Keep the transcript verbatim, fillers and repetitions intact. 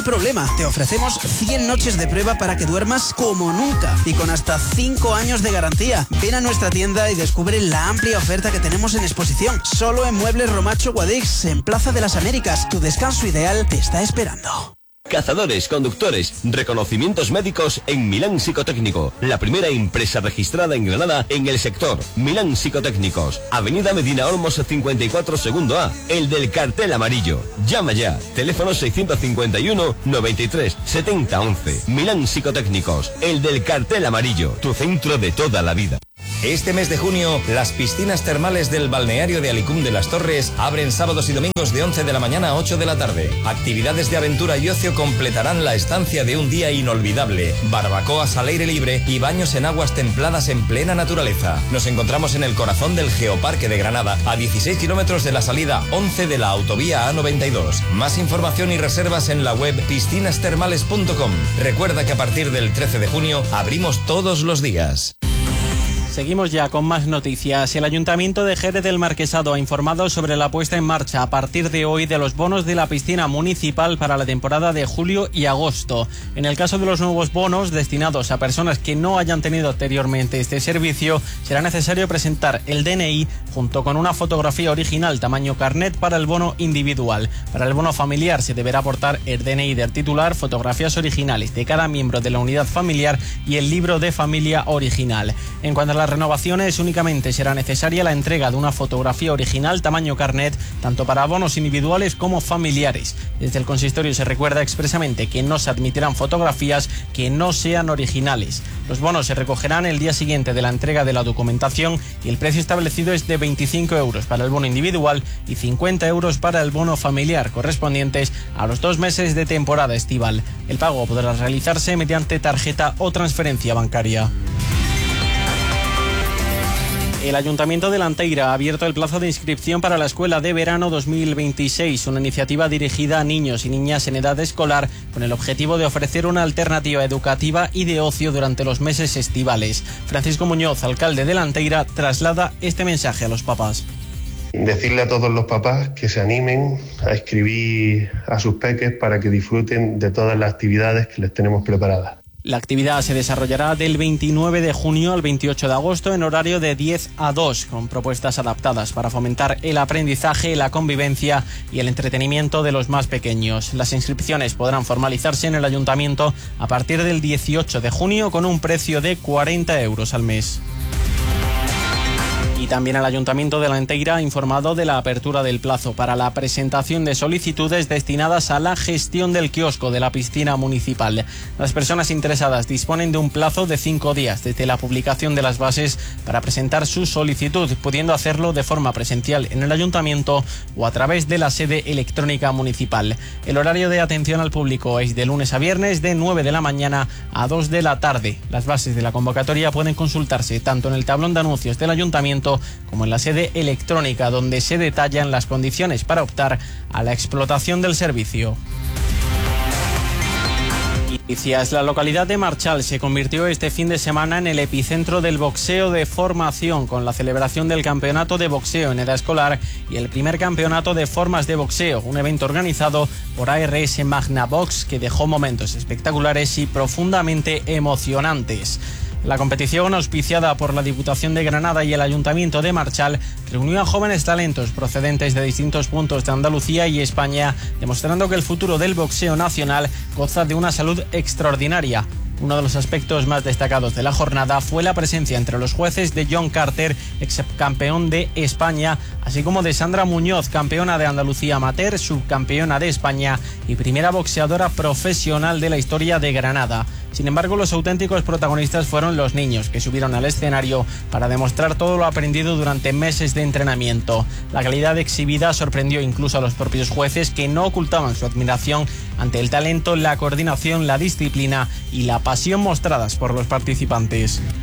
Problema, te ofrecemos cien noches de prueba para que duermas como nunca y con hasta cinco años de garantía. Ven a nuestra tienda y descubre la amplia oferta que tenemos en exposición, solo en Muebles Romacho Guadix, en Plaza de las Américas. Tu descanso ideal te está esperando. Cazadores, conductores, reconocimientos médicos en Milán Psicotécnico, la primera empresa registrada en Granada en el sector. Milán Psicotécnicos, Avenida Medina Olmos cincuenta y cuatro segundo A, el del cartel amarillo. Llama ya, teléfono seiscientos cincuenta y uno, noventa y tres, setenta, once. Milán Psicotécnicos, el del cartel amarillo, tu centro de toda la vida. Este mes de junio, las piscinas termales del balneario de Alicum de las Torres abren sábados y domingos de once de la mañana a ocho de la tarde. Actividades de aventura y ocio completarán la estancia de un día inolvidable. Barbacoas al aire libre y baños en aguas templadas en plena naturaleza. Nos encontramos en el corazón del Geoparque de Granada, a dieciséis kilómetros de la salida once de la autovía A noventa y dos. Más información y reservas en la web piscinas termales punto com. Recuerda que a partir del trece de junio abrimos todos los días. Seguimos ya con más noticias. El Ayuntamiento de Jerez del Marquesado ha informado sobre la puesta en marcha a partir de hoy de los bonos de la piscina municipal para la temporada de julio y agosto. En el caso de los nuevos bonos destinados a personas que no hayan tenido anteriormente este servicio, será necesario presentar el D N I junto con una fotografía original tamaño carnet para el bono individual. Para el bono familiar se deberá aportar el D N I del titular, fotografías originales de cada miembro de la unidad familiar y el libro de familia original. En cuanto a las renovaciones, únicamente será necesaria la entrega de una fotografía original tamaño carnet, tanto para bonos individuales como familiares. Desde el consistorio se recuerda expresamente que no se admitirán fotografías que no sean originales. Los bonos se recogerán el día siguiente de la entrega de la documentación y el precio establecido es de veinticinco euros para el bono individual y cincuenta euros para el bono familiar, correspondientes a los dos meses de temporada estival. El pago podrá realizarse mediante tarjeta o transferencia bancaria. El Ayuntamiento de Lanteira ha abierto el plazo de inscripción para la Escuela de Verano dos mil veintiséis, una iniciativa dirigida a niños y niñas en edad escolar con el objetivo de ofrecer una alternativa educativa y de ocio durante los meses estivales. Francisco Muñoz, alcalde de Lanteira, traslada este mensaje a los papás. Decirle a todos los papás que se animen a escribir a sus peques para que disfruten de todas las actividades que les tenemos preparadas. La actividad se desarrollará del veintinueve de junio al veintiocho de agosto en horario de diez a dos, con propuestas adaptadas para fomentar el aprendizaje, la convivencia y el entretenimiento de los más pequeños. Las inscripciones podrán formalizarse en el ayuntamiento a partir del dieciocho de junio con un precio de cuarenta euros al mes. Y también el Ayuntamiento de Lanteira ha informado de la apertura del plazo para la presentación de solicitudes destinadas a la gestión del kiosco de la piscina municipal. Las personas interesadas disponen de un plazo de cinco días desde la publicación de las bases para presentar su solicitud, pudiendo hacerlo de forma presencial en el Ayuntamiento o a través de la sede electrónica municipal. El horario de atención al público es de lunes a viernes de nueve de la mañana a dos de la tarde. Las bases de la convocatoria pueden consultarse tanto en el tablón de anuncios del Ayuntamiento como en la sede electrónica, donde se detallan las condiciones para optar a la explotación del servicio. Noticias. La localidad de Marchal se convirtió este fin de semana en el epicentro del boxeo de formación, con la celebración del campeonato de boxeo en edad escolar y el primer campeonato de formas de boxeo, un evento organizado por A R S Magna Box que dejó momentos espectaculares y profundamente emocionantes. La competición, auspiciada por la Diputación de Granada y el Ayuntamiento de Marchal, reunió a jóvenes talentos procedentes de distintos puntos de Andalucía y España, demostrando que el futuro del boxeo nacional goza de una salud extraordinaria. Uno de los aspectos más destacados de la jornada fue la presencia entre los jueces de John Carter, ex campeón de España, así como de Sandra Muñoz, campeona de Andalucía amateur, subcampeona de España y primera boxeadora profesional de la historia de Granada. Sin embargo, los auténticos protagonistas fueron los niños, que subieron al escenario para demostrar todo lo aprendido durante meses de entrenamiento. La calidad exhibida sorprendió incluso a los propios jueces, que no ocultaban su admiración ante el talento, la coordinación, la disciplina y la pasión mostradas por los participantes.